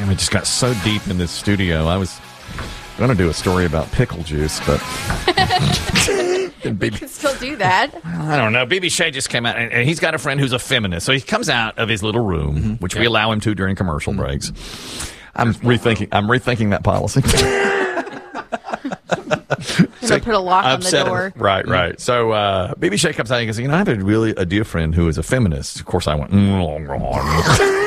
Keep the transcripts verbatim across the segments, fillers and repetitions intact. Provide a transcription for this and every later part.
we just got so deep in this studio. I was going to do a story about pickle juice, but we can still do that. I don't know. B B Shea just came out, and, and he's got a friend who's a feminist. So he comes out of his little room, mm-hmm. which yeah. we allow him to during commercial mm-hmm. breaks. I'm rethinking. I'm rethinking that policy. So put a lock on the door. Right, right. So uh, B B Shea comes out and he goes, you know, I have a really a dear friend who is a feminist. Of course, I went, mm,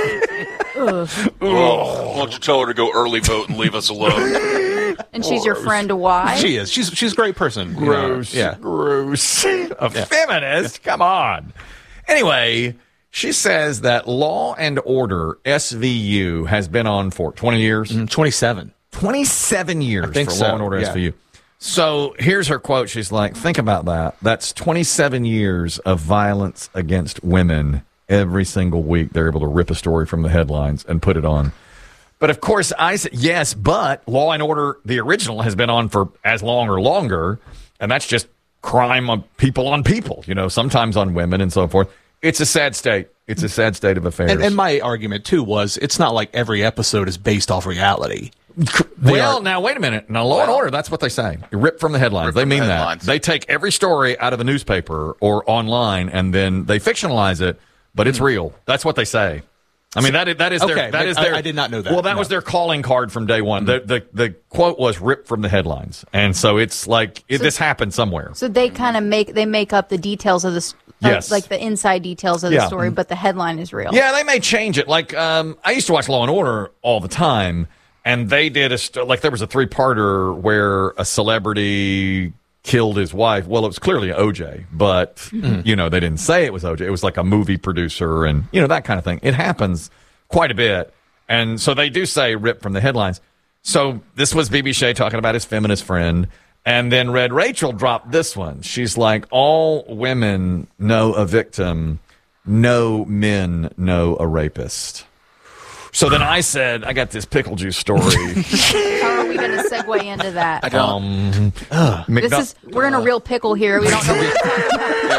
oh, why don't you tell her to go early vote and leave us alone? And she's your friend, why? She is. She's she's a great person. Gross. Yeah. Gross. A yeah. feminist? Come on. Anyway, she says that Law and Order S V U has been on for twenty years. Mm, twenty-seven. twenty-seven years I think for so. Law and Order yeah. S V U. So here's her quote. She's like, think about that. That's twenty-seven years of violence against women. Every single week, they're able to rip a story from the headlines and put it on. But, of course, I said, yes, but Law and Order, the original, has been on for as long or longer, and that's just crime on people on people, you know, sometimes on women and so forth. It's a sad state. It's a sad state of affairs. And, and my argument, too, was it's not like every episode is based off reality. Well, are, now, wait a minute. Now, Law well, and Order, that's what they say. Rip from the headlines. They mean the headlines. that. They take every story out of a newspaper or online, and then they fictionalize it, but it's real. That's what they say. I mean, that is, that is okay, their, that is their, I, I did not know that. Well, that no. was their calling card from day one. Mm-hmm. The, the the quote was ripped from the headlines. And so it's like, it, so, this happened somewhere. So they kind of make, they make up the details of the uh, yes. like the inside details of the yeah. story, but the headline is real. Yeah, they may change it. Like, um, I used to watch Law and Order all the time, and they did a, st- like, there was a three-parter where a celebrity killed his wife. Well, it was clearly O J, but, mm-hmm. you know, they didn't say it was O J. It was like a movie producer and, you know, that kind of thing. It happens quite a bit. And so they do say rip from the headlines. So this was B B Shea talking about his feminist friend. And then Red Rachel dropped this one. She's like, all women know a victim. No men know a rapist. So then I said, I got this pickle juice story. How are we going to segue into that? I don't. Um, uh, this is we're in a real pickle here. We don't know what to talk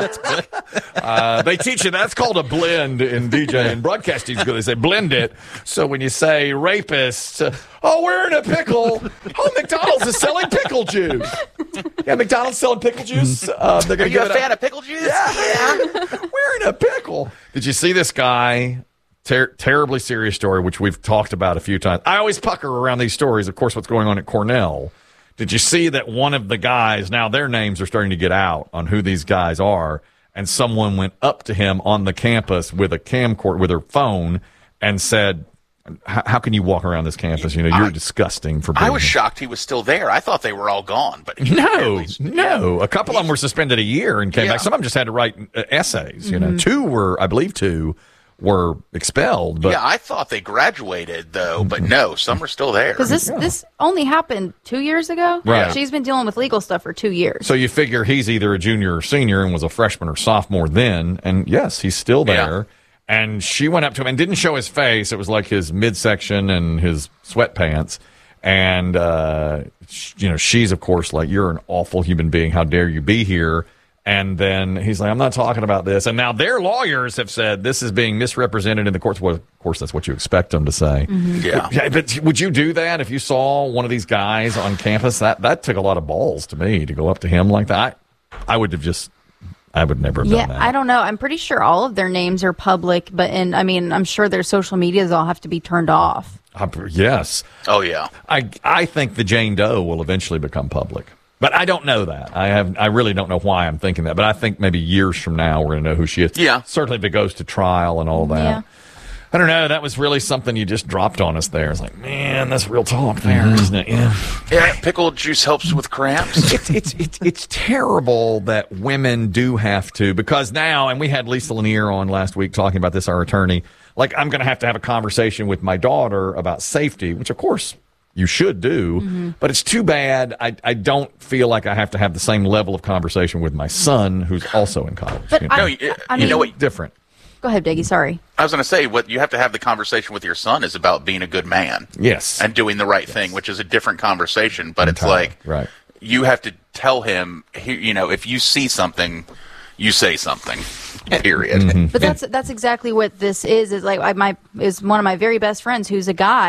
about. uh, they teach you that's called a blend in D J and broadcasting school. They say blend it. So when you say rapist, uh, oh, we're in a pickle. Oh, McDonald's is selling pickle juice. Yeah, McDonald's selling pickle juice. Uh, they're gonna Are you give a it fan of pickle juice? Yeah, yeah. We're in a pickle. Did you see this guy? Ter- terribly serious story, which we've talked about a few times. I always pucker around these stories, of course, what's going on at Cornell. Did you see that one of the guys, now their names are starting to get out on who these guys are, and someone went up to him on the campus with a camcorder, with her phone, and said, how can you walk around this campus? You know, you're I, disgusting for being I was here. shocked he was still there. I thought they were all gone. But No, no. A couple of them were suspended a year and came yeah. back. Some of them just had to write uh, essays, you mm-hmm. know. Two were, I believe two, were expelled. But yeah, I thought they graduated though, but no, some are still there. Because this yeah. this only happened two years ago. Right. She's been dealing with legal stuff for two years. So you figure he's either a junior or senior and was a freshman or sophomore then, and yes, he's still there. Yeah. And she went up to him and didn't show his face. It was like his midsection and his sweatpants. And uh, you know, she's of course like, "You're an awful human being. How dare you be here?" And then he's like, "I'm not talking about this." And now their lawyers have said this is being misrepresented in the courts. Well, of course, that's what you expect them to say. Mm-hmm. Yeah. yeah. But would you do that if you saw one of these guys on campus? That that took a lot of balls to me to go up to him like that. I, I would have just, I would never have yeah, done that. I don't know. I'm pretty sure all of their names are public, but and I mean, I'm sure their social medias all have to be turned off. Uh, yes. Oh yeah. I I think the Jane Doe will eventually become public. But I don't know that. I have. I really don't know why I'm thinking that. But I think maybe years from now we're going to know who she is. Yeah. Certainly if it goes to trial and all that. Yeah. I don't know. That was really something you just dropped on us there. It's like, man, that's real talk there, mm-hmm. isn't it? Yeah. Yeah. Pickle juice helps with cramps. it's, it's, it's, it's terrible that women do have to, because now, and we had Lisa Lanier on last week talking about this, our attorney, like I'm going to have to have a conversation with my daughter about safety, which of course you should do, mm-hmm. but it's too bad. I, I don't feel like I have to have the same level of conversation with my son, who's also in college. But you know? I, no, you, I you mean, know what? Different. Go ahead, Diggy. Sorry. I was going to say, what you have to have the conversation with your son is about being a good man. Yes. And doing the right yes. thing, which is a different conversation. But Entirely. it's like, right. you have to tell him, you know, if you see something, you say something. Period. Mm-hmm. But that's that's exactly what this is. Is like I, my is one of my very best friends who's a guy.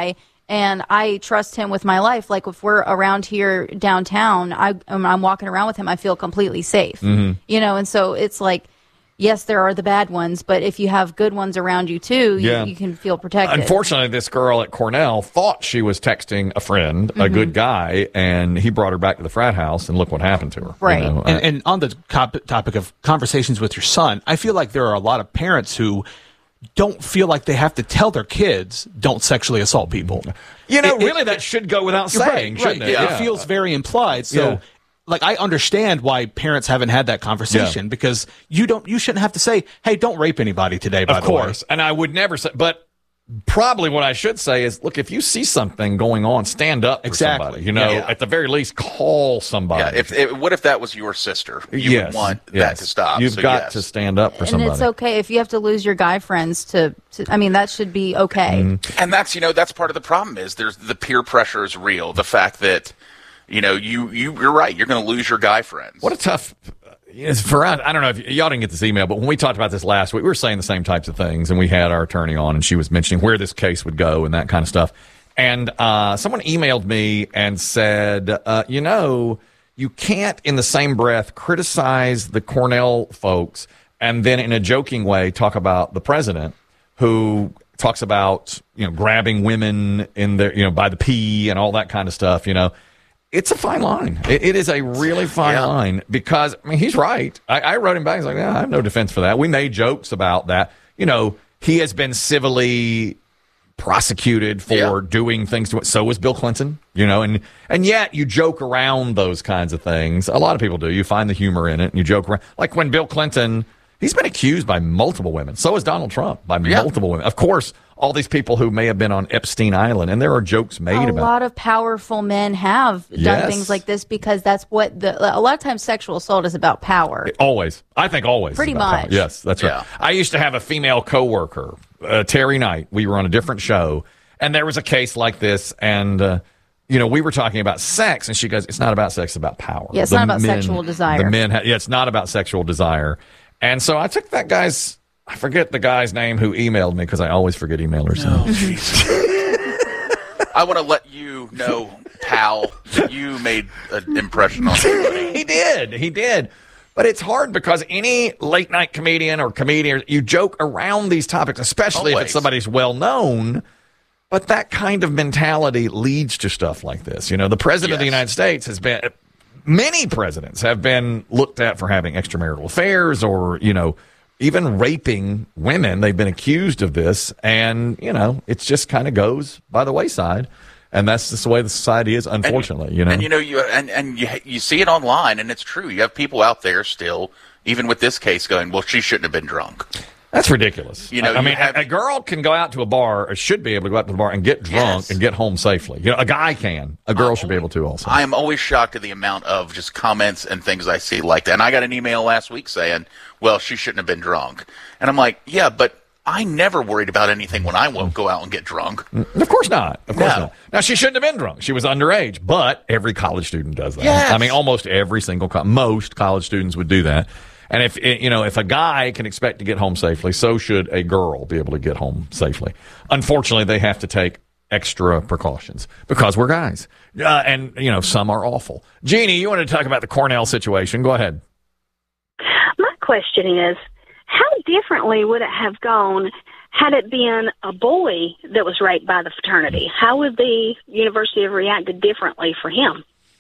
and I trust him with my life. Like if we're around here downtown, I, I'm walking around with him, I feel completely safe. Mm-hmm. You know, and so it's like, yes, there are the bad ones, but if you have good ones around you too, you, Yeah. you can feel protected. Unfortunately, this girl at Cornell thought she was texting a friend, Mm-hmm. a good guy, and he brought her back to the frat house, and look what happened to her. you Right. know. And, and on the cop- topic of conversations with your son, I feel like there are a lot of parents who don't feel like they have to tell their kids don't sexually assault people. You know, It- it- really, that should go without You're saying, right, shouldn't right. it? It feels very implied. So, Yeah. like, I understand why parents haven't had that conversation Yeah. because you don't, you shouldn't have to say, "Hey, don't rape anybody today." By Of the way, course. And I would never say, but probably what I should say is, look, if you see something going on, stand up for Exactly. somebody. You know, Yeah. at the very least, call somebody. Yeah, if, if what if that was your sister? You yes, would want that yes. to stop. You've so got yes. to stand up for and somebody. it's okay if you have to lose your guy friends to, to I mean, that should be okay. Mm-hmm. And that's, you know, that's part of the problem is there's the peer pressure is real. The fact that, you know, you, you, you're right. You're going to lose your guy friends. What a tough. It's for us, I don't know if y- y'all didn't get this email, but when we talked about this last week, we were saying the same types of things, and we had our attorney on, and she was mentioning where this case would go and that kind of stuff. And uh, someone emailed me and said, uh, you know, you can't in the same breath criticize the Cornell folks and then in a joking way talk about the president who talks about, you know, grabbing women in their, you know, by the pee and all that kind of stuff, you know. It's a fine line. It, it is a really fine Yeah. line because, I mean, he's right. I, I wrote him back. He's like, yeah, I have no defense for that. We made jokes about that. You know, he has been civilly prosecuted for Yeah. doing things to it. So was Bill Clinton, you know, and, and yet you joke around those kinds of things. A lot of people do. You find the humor in it and you joke around. Like when Bill Clinton, he's been accused by multiple women. So is Donald Trump by Yeah. multiple women. Of course, all these people who may have been on Epstein Island, and there are jokes made A about lot of powerful men have done Yes. things like this because that's what the a lot of times sexual assault is about power. Always. I think always. Pretty is about much. power. Yes, that's right. Yeah. I used to have a female coworker, uh, Terry Knight. We were on a different show, and there was a case like this, and, uh, you know, we were talking about sex, and she goes, it's not about sex, it's about power. Yeah, it's The not about sexual desire. The men, ha- yeah, it's not about sexual desire. And so I took that guy's, I forget the guy's name who emailed me because I always forget emailers. I want to let you know, pal, that you made an impression on somebody. He did. He did. But it's hard because any late night comedian or comedian, you joke around these topics, especially if Always. it's somebody's well known. But that kind of mentality leads to stuff like this. You know, the president of the Yes. United States has been, many presidents have been looked at for having extramarital affairs or, you know, even raping women. They've been accused of this. And, you know, it just kind of goes by the wayside. And that's just the way the society is, unfortunately. And, you know, and you know, you and and you you see it online, and it's true. You have people out there still, even with this case, going, "Well, she shouldn't have been drunk." that's ridiculous. You know, I, I you mean, have- a, a girl can go out to a bar, or should be able to go out to the bar and get drunk Yes. and get home safely. You know, a guy can. A girl should be able to also. I am always shocked at the amount of just comments and things I see like that. And I got an email last week saying, "Well, she shouldn't have been drunk," and I'm like, "Yeah, but I never worried about anything when I won't go out and get drunk." Of course not. Of course No. not. Now, she shouldn't have been drunk. She was underage, but every college student does that. Yes. I mean, almost every single, co- most college students would do that. And if, it- you know, if a guy can expect to get home safely, so should a girl be able to get home safely. Unfortunately, they have to take extra precautions because we're guys. Uh, and, you know, some are awful. Jeannie, you wanted to talk about the Cornell situation. Go ahead. My question is, how differently would it have gone had it been a boy that was raped by the fraternity? How would the university have reacted differently for him?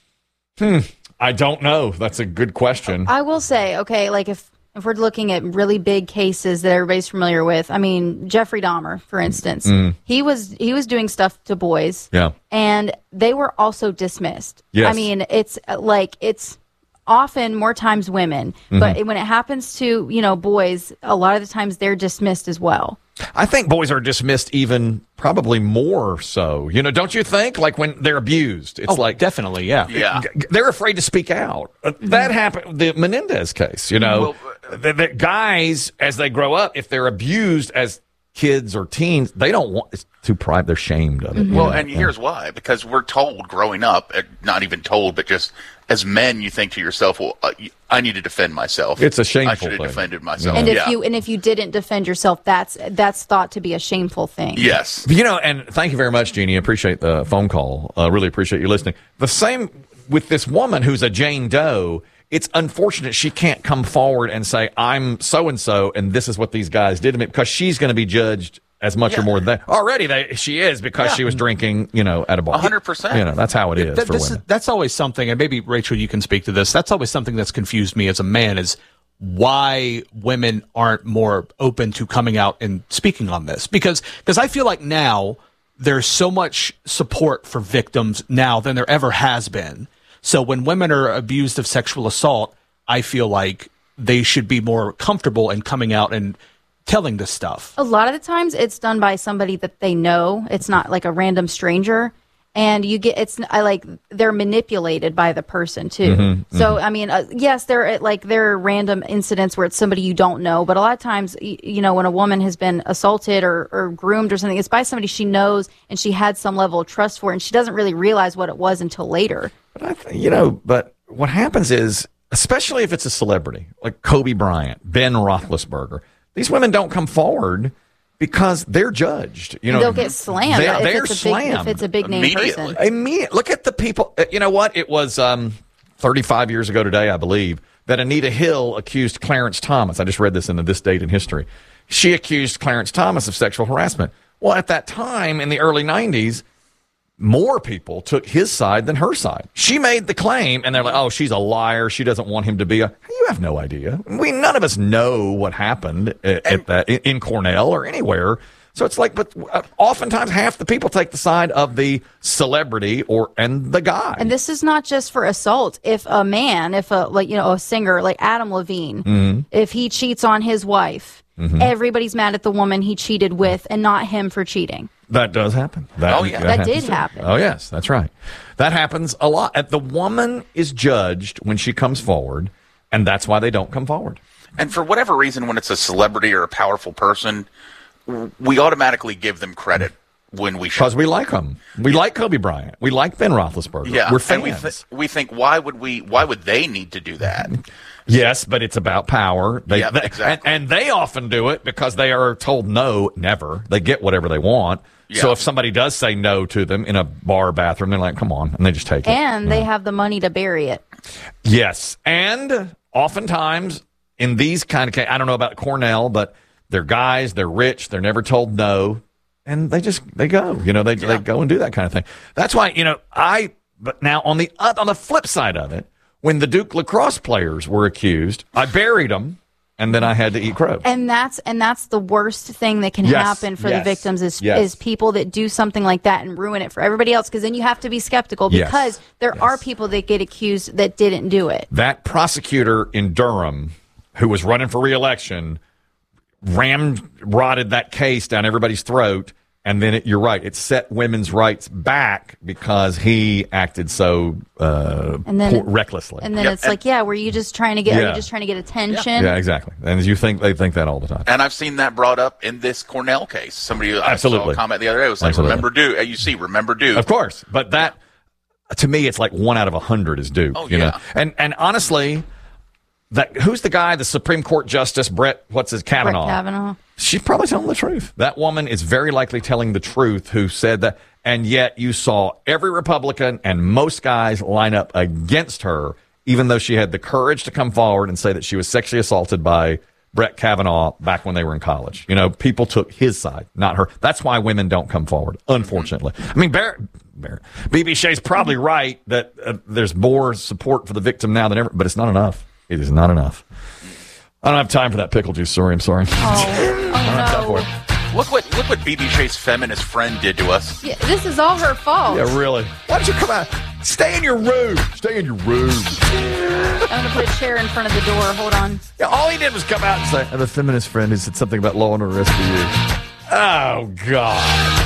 I don't know. That's a good question. I will say, okay, like if if we're looking at really big cases that everybody's familiar with, I mean, Jeffrey Dahmer, for instance, he was he was doing stuff to boys, Yeah. and they were also dismissed. Yes. I mean, it's uh, like it's often more times women, but when it happens to, you know, boys, a lot of the times they're dismissed as well. I think boys are dismissed even probably more so. You know, don't you think? Like when they're abused, it's Oh, like definitely, yeah. Yeah. g- they're afraid to speak out. Uh, That happened. The Menendez case. You know, Well, the, the guys as they grow up, if they're abused as kids or teens, they don't want, it's too private. They're ashamed of it. Well, you know? and here's why. Because we're told growing up, uh, not even told, but just as men, you think to yourself, well, uh, I need to defend myself. It's a shameful I should have thing. defended myself. And if yeah. you and if you didn't defend yourself, that's that's thought to be a shameful thing. Yes. You know, and thank you very much, Jeannie. I appreciate the phone call. I uh, really appreciate you listening. The same with this woman who's a Jane Doe. It's unfortunate she can't come forward and say, I'm so-and-so, and this is what these guys did to me, because she's going to be judged as much Yeah. or more than that. Already they, she is, because Yeah. she was drinking, you know, at a bar. one hundred percent. You know, that's how it is That- for this women. is- that's always something, and maybe Rachel, you can speak to this. That's always something that's confused me as a man, is why women aren't more open to coming out and speaking on this. Because because I feel like now there's so much support for victims now than there ever has been. So when women are abused of sexual assault, I feel like they should be more comfortable in coming out and telling this stuff. A lot of the times it's done by somebody that they know. It's not like a random stranger. And you get, it's, I like, they're manipulated by the person too. Mm-hmm, so, I mean, uh, yes, there are like, there are random incidents where it's somebody you don't know. But a lot of times, y- you know, when a woman has been assaulted or, or groomed or something, it's by somebody she knows and she had some level of trust for, and she doesn't really realize what it was until later. But I th- you know, but what happens is, especially if it's a celebrity like Kobe Bryant, Ben Roethlisberger, these women don't come forward because they're judged. You know, They'll get slammed They, if, they're it's a slammed. big, if it's a big name Immediately. person. Immediate. Look at the people. uh, You know what? It was um, thirty-five years ago today, I believe, that Anita Hill accused Clarence Thomas. I just read this in the This Date in History. She accused Clarence Thomas of sexual harassment. Well, at that time in the early nineties, more people took his side than her side. She made the claim, and they're like, oh, she's a liar. She doesn't want him to be a... You have no idea. We None of us know what happened at, at that in, in Cornell or anywhere. So it's like, but uh, oftentimes half the people take the side of the celebrity or and the guy. And this is not just for assault. If a man, if a like you know a singer like Adam Levine, Mm-hmm. if he cheats on his wife, everybody's mad at the woman he cheated with, and not him for cheating. That does happen. That, Oh, yeah. That happens did too. happen. Oh, yes, that's right. That happens a lot. And the woman is judged when she comes forward, and that's why they don't come forward. And for whatever reason, when it's a celebrity or a powerful person, w- we automatically give them credit when we should. Because we like them. We like Kobe Bryant. We like Ben Roethlisberger. Yeah, We're and we, fans. th- we think, why would we? Why would they need to do that? Yes, but it's about power. They, Yeah, they- exactly. and, and they often do it because they are told no, never. They get whatever they want. So Yeah. if somebody does say no to them in a bar bathroom, they're like, come on, and they just take it. And they have the money to bury it. Yes, and oftentimes in these kind of cases, I don't know about Cornell, but they're guys, they're rich, they're never told no, and they just they go, you know, they they go and do that kind of thing. That's why, you know, I. But now on the uh, on the flip side of it, when the Duke lacrosse players were accused, I buried them, and then I had to eat crow. And that's and that's the worst thing that can Yes, happen for yes, the victims is yes. is people that do something like that and ruin it for everybody else, because then you have to be skeptical, Yes, because there yes. are people that get accused that didn't do it. That prosecutor in Durham, who was running for re-election, ramrodded that case down everybody's throat. And then it, you're right, it set women's rights back because he acted so uh, And then- poor, recklessly. And then Yep, it's and- like, yeah, were you just trying to get? Are Yeah. you just trying to get attention? yeah, exactly. And you think they think that all the time. And I've seen that brought up in this Cornell case. Somebody I saw Absolutely. a comment the other day was like, Absolutely. "Remember Duke?" You see, remember Duke. Of course, but that to me, it's like one out of a hundred is Duke. Oh, you yeah. know, and and honestly, that who's the guy, the Supreme Court Justice Brett? What's his Brett Kavanaugh? Kavanaugh. She's probably telling the truth. That woman is very likely telling the truth who said that. And yet you saw every Republican and most guys line up against her, even though she had the courage to come forward and say that she was sexually assaulted by Brett Kavanaugh back when they were in college. You know, people took his side, not her. That's why women don't come forward, unfortunately. I mean, Barrett, Barrett, B B Shea's probably right that uh, there's more support for the victim now than ever, but it's not enough. It is not enough. I don't have time for that pickle juice story. I'm sorry. Oh, oh no. Look what look what B B Shea's feminist friend did to us. Yeah, this is all her fault. Yeah, really. Why don't you come out? Stay in your room. Stay in your room. I'm going to put a chair in front of the door. Hold on. Yeah, all he did was come out and say, I have a feminist friend who said something about law and order for you. Oh, God.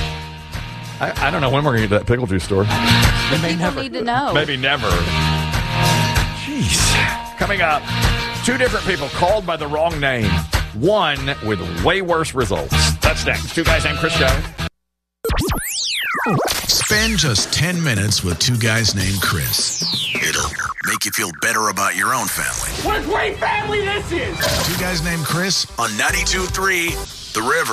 I, I don't know when we're going to get to that pickle juice story. People need to know. Maybe never. Jeez. Coming up, two different people called by the wrong name. One with way worse results. That's next. Two Guys Named Chris Show. Spend just ten minutes with Two Guys Named Chris. It'll make you feel better about your own family. What a great family this is! Two Guys Named Chris on ninety-two point three The River.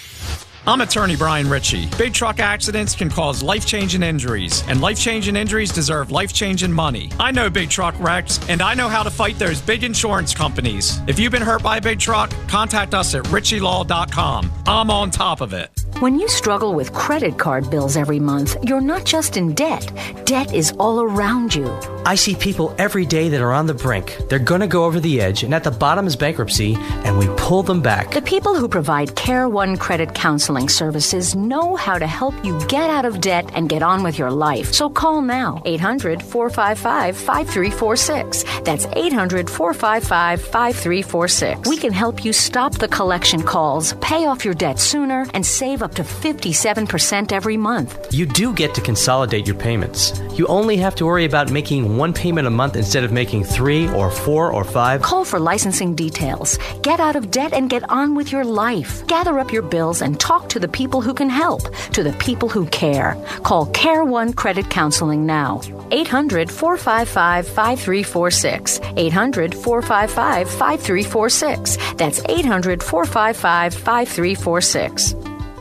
I'm attorney Brian Ritchie. Big truck accidents can cause life-changing injuries, and life-changing injuries deserve life-changing money. I know big truck wrecks, and I know how to fight those big insurance companies. If you've been hurt by a big truck, contact us at ritchie law dot com. I'm on top of it. When you struggle with credit card bills every month, you're not just in debt. Debt is all around you. I see people every day that are on the brink. They're going to go over the edge, and at the bottom is bankruptcy, and we pull them back. The people who provide Care One Credit Counseling Services know how to help you get out of debt and get on with your life. So call now, eight hundred, four five five, five three four six. That's eight hundred, four five five, five three four six. We can help you stop the collection calls, pay off your debt sooner, and save up to fifty-seven percent every month. You do get to consolidate your payments. You only have to worry about making one payment a month instead of making three or four or five. Call for licensing details. Get out of debt and get on with your life. Gather up your bills and talk to the people who can help, to the people who care. Call Care One Credit Counseling now. eight hundred, four five five, five three four six. eight hundred, four five five, five three four six. That's eight hundred, four five five, five three four six.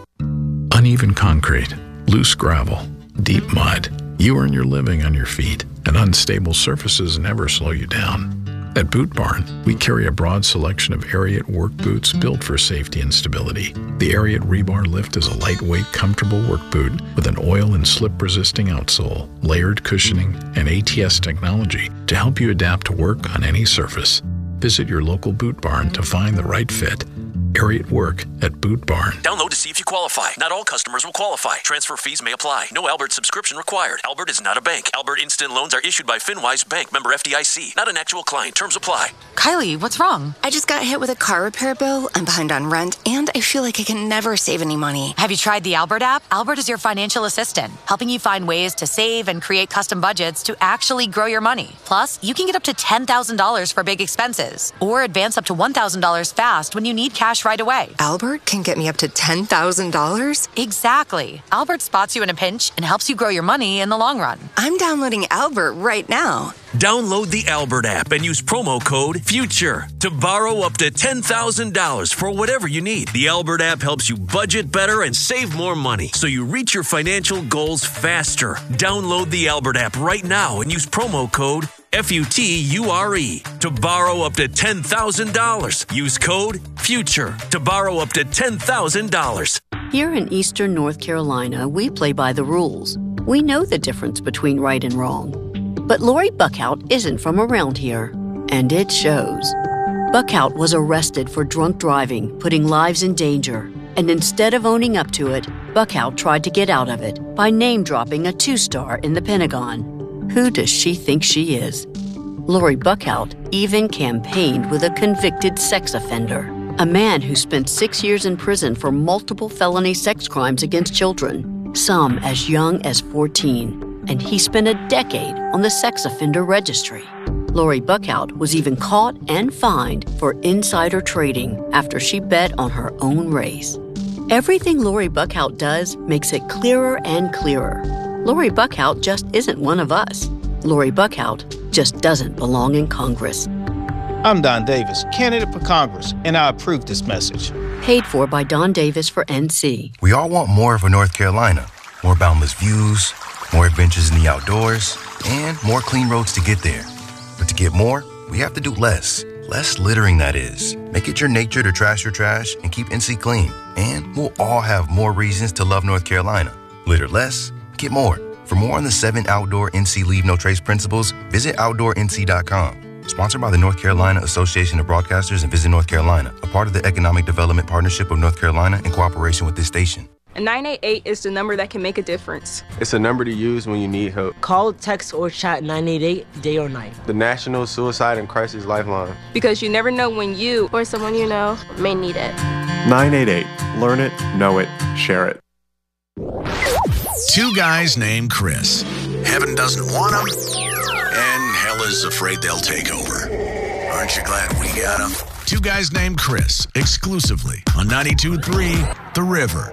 Uneven concrete, loose gravel, deep mud. You earn your living on your feet, and unstable surfaces never slow you down. At Boot Barn, we carry a broad selection of Ariat work boots built for safety and stability. The Ariat Rebar Lift is a lightweight, comfortable work boot with an oil and slip-resisting outsole, layered cushioning, and A T S technology to help you adapt to work on any surface. Visit your local Boot Barn to find the right fit. Ariat Work at Boot Barn. Download to see if you qualify. Not all customers will qualify. Transfer fees may apply. No Albert subscription required. Albert is not a bank. Albert Instant Loans are issued by FinWise Bank, member F D I C. Not an actual client. Terms apply. Kylie, what's wrong? I just got hit with a car repair bill. I'm behind on rent, and I feel like I can never save any money. Have you tried the Albert app? Albert is your financial assistant, helping you find ways to save and create custom budgets to actually grow your money. Plus, you can get up to ten thousand dollars for big expenses, or advance up to one thousand dollars fast when you need cash right away. Albert can get me up to ten thousand dollars? Exactly. Albert spots you in a pinch and helps you grow your money in the long run. I'm downloading Albert right now. Download the Albert app and use promo code FUTURE to borrow up to ten thousand dollars for whatever you need. The Albert app helps you budget better and save more money so you reach your financial goals faster. Download the Albert app right now and use promo code F U T U R E to borrow up to ten thousand dollars. Use code FUTURE to borrow up to ten thousand dollars. Here in Eastern North Carolina, we play by the rules. We know the difference between right and wrong. But Lori Buckhout isn't from around here, and it shows. Buckhout was arrested for drunk driving, putting lives in danger. And instead of owning up to it, Buckhout tried to get out of it by name-dropping a two-star in the Pentagon. Who does she think she is? Lori Buckhout even campaigned with a convicted sex offender, a man who spent six years in prison for multiple felony sex crimes against children, some as young as fourteen. And he spent a decade on the sex offender registry. Lori Buckhout was even caught and fined for insider trading after she bet on her own race. Everything Lori Buckhout does makes it clearer and clearer. Lori Buckhout just isn't one of us. Lori Buckhout just doesn't belong in Congress. I'm Don Davis, candidate for Congress, and I approve this message. Paid for by Don Davis for N C. We all want more for North Carolina. More boundless views, more adventures in the outdoors, and more clean roads to get there. But to get more, we have to do less. Less littering, that is. Make it your nature to trash your trash and keep N C clean. And we'll all have more reasons to love North Carolina. Litter less, get more. For more on the seven outdoor N C Leave No Trace principles, visit outdoor N C dot com. Sponsored by the North Carolina Association of Broadcasters and Visit North Carolina, a part of the Economic Development Partnership of North Carolina in cooperation with this station. nine eight eight is the number that can make a difference. It's a number to use when you need help. Call, text, or chat nine eight eight day or night. The National Suicide and Crisis Lifeline. Because you never know when you or someone you know may need it. nine eight eight. Learn it, know it, share it. Two guys named Chris. Heaven doesn't want them, and hell is afraid they'll take over. Aren't you glad we got him? Two guys named Chris, exclusively on ninety-two point three The River.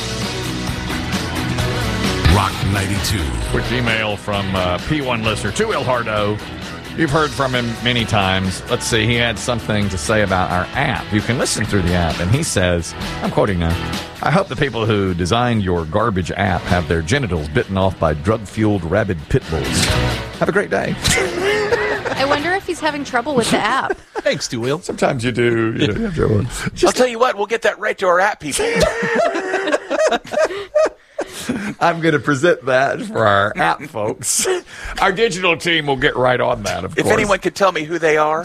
Rock ninety-two. Quick email from uh, P one listener, to Il Hardo. You've heard from him many times. Let's see, he had something to say about our app. You can listen through the app, and he says, I'm quoting now, I hope the people who designed your garbage app have their genitals bitten off by drug-fueled rabid pit bulls. Have a great day. I wonder if he's having trouble with the app. Thanks, Two-Wheel. Sometimes you do. You know, you have trouble. I'll tell you what, we'll get that right to our app people. I'm going to present that for our app folks. Our digital team will get right on that, of if course. If anyone could tell me who they are.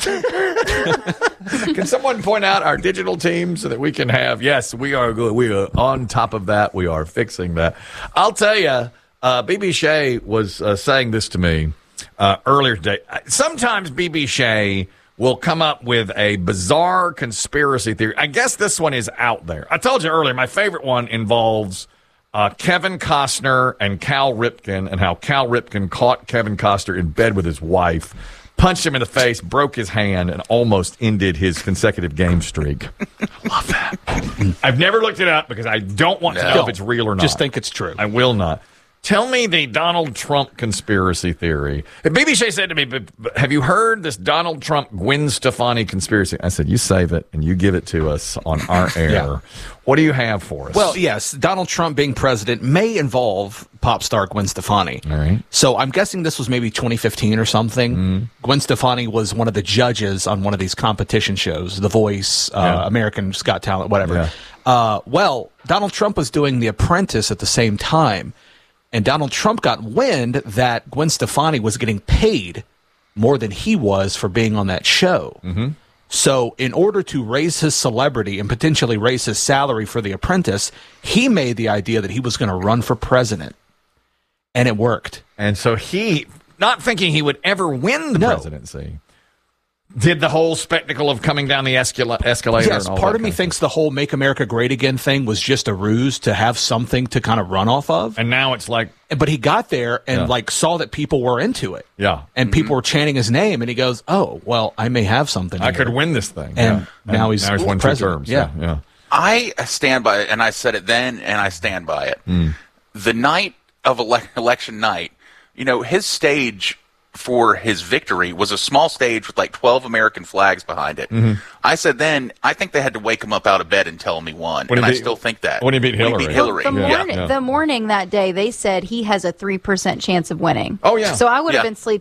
Can someone point out our digital team so that we can have, yes, we are good. We are on top of that. We are fixing that. I'll tell you, uh, B B Shea was uh, saying this to me uh, earlier today. Sometimes B B Shea will come up with a bizarre conspiracy theory. I guess this one is out there. I told you earlier, my favorite one involves uh, Kevin Costner and Cal Ripken, and how Cal Ripken caught Kevin Costner in bed with his wife, punched him in the face, broke his hand, and almost ended his consecutive game streak. I love that. I've never looked it up because I don't want no. to know if it's real or not. Just think it's true. I will not. Tell me the Donald Trump conspiracy theory. And B B Shea said to me, but, but have you heard this Donald Trump Gwen Stefani conspiracy? I said, you save it and you give it to us on our air. Yeah. What do you have for us? Well, yes, Donald Trump being president may involve pop star Gwen Stefani. All right. So I'm guessing this was maybe twenty fifteen or something. Mm. Gwen Stefani was one of the judges on one of these competition shows, The Voice, uh, yeah. American's Got Talent, whatever. Yeah. Uh, well, Donald Trump was doing The Apprentice at the same time. And Donald Trump got wind that Gwen Stefani was getting paid more than he was for being on that show. Mm-hmm. So in order to raise his celebrity and potentially raise his salary for The Apprentice, he made the idea that he was going to run for president. And it worked. And so he, not thinking he would ever win the no. presidency, did the whole spectacle of coming down the escala- escalator. Yes, and all part that of me kind thinks the whole Make America Great Again thing was just a ruse to have something to kind of run off of. And now it's like... But he got there and Yeah. like saw that people were into it. Yeah. And people were chanting his name, and he goes, oh, well, I may have something I here. could win this thing. And yeah. now he's, now he's won two president. terms. Yeah. Yeah. yeah. I stand by it, and I said it then, and I stand by it. Mm. The night of ele- election night, you know, his stage for his victory was a small stage with like twelve American flags behind it. Mm-hmm. I said then, I think they had to wake him up out of bed and tell him he won. When and he I beat- still think that. when he beat Hillary. When he beat Hillary. The, yeah. morning, Yeah. the morning that day, they said he has a three percent chance of winning. Oh, yeah. So I would have Yeah. been sleeping